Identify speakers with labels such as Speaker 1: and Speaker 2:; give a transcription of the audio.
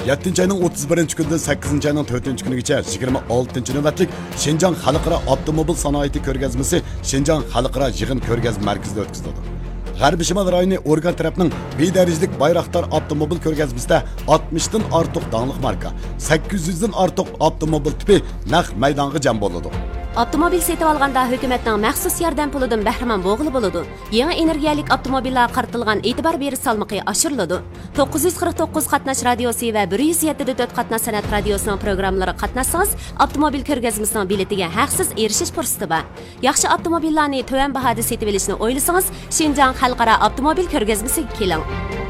Speaker 1: 7 ayning 31 kunidan 8 ayning 4 kunigacha 26 navbatlik Şinjan Xalqaro avtomobil sanoati ko'rgazmasi Şinjan Xalqaro yig'in ko'rgazma markazida o'tkazildi. G'arbiy Shimol rayoni organ tarafning bedarajlik Bayraktar avtomobil ko'rgazmasida 60 dan ortiq dangliq marka, 800 dan ortiq avtomobil tipi naq maydonga jam bo'ladi.
Speaker 2: Avtomobil setib olganda hukumatning maxsus yordam pulidan bahramand bo'lg'ili bo'ladi. Yangi energiyalik avtomobillar qaratilgan e'tibor berish salmoqi oshiriladi. 949 qatnash radiosi va 107.4 qatnash san'at radiosining programmalari qatnashsangiz, avtomobil ko'rgazmasining biletiga haqsiz erishish fursati bor. Yaxshi avtomobillarni to'van bahoda setib olishni o'ylasangiz, Şinjan Xalqaro avtomobil ko'rgazmasiga keling.